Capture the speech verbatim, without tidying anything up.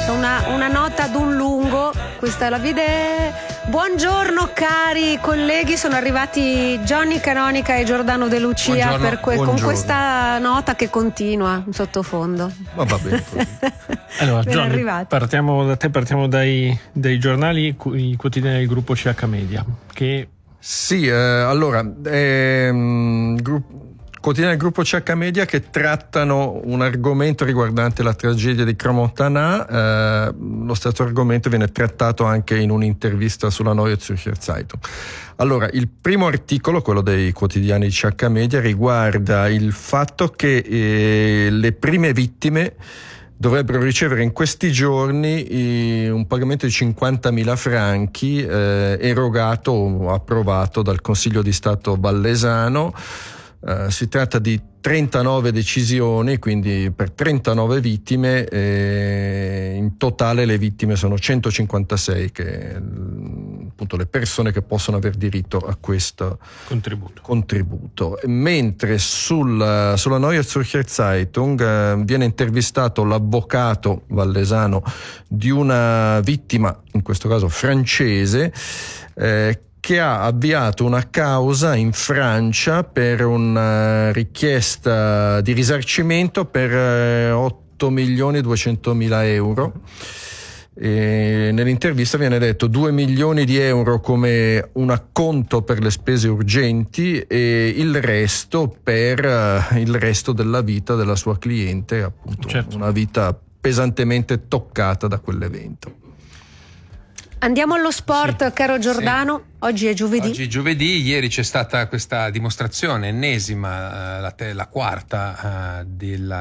Una, una nota ad un lungo, questa è la vide. Buongiorno cari colleghi, sono arrivati Johnny Canonica e Giordano De Lucia per que- con questa nota che continua in sottofondo. Ma va bene. Allora, Johnny, partiamo da te, partiamo dai, dai giornali, i quotidiani del gruppo C H Media. Che sì, eh, allora, ehm, gruppo. Quotidiani del gruppo C H Media che trattano un argomento riguardante la tragedia di Crans-Montana. Eh, lo stesso argomento viene trattato anche in un'intervista sulla Neue Zürcher Zeitung. Allora, il primo articolo, quello dei quotidiani C H Media, riguarda il fatto che eh, le prime vittime dovrebbero ricevere in questi giorni eh, un pagamento di cinquantamila franchi eh, erogato o approvato dal Consiglio di Stato vallesano. Uh, si tratta di trentanove decisioni, quindi per trentanove vittime, eh, in totale le vittime sono centocinquantasei, che appunto le persone che possono aver diritto a questo contributo. contributo. Mentre sul, sulla Neue Zürcher Zeitung eh, viene intervistato l'avvocato vallesano di una vittima, in questo caso francese, eh, che ha avviato una causa in Francia per una richiesta di risarcimento per otto milioni duecentomila euro. E nell'intervista viene detto due milioni di euro come un acconto per le spese urgenti e il resto per il resto della vita della sua cliente, appunto, certo. Una vita pesantemente toccata da quell'evento. Andiamo allo sport, sì, caro Giordano. Sì. Oggi è giovedì. Oggi è giovedì, ieri c'è stata questa dimostrazione ennesima, la, te, la quarta uh, della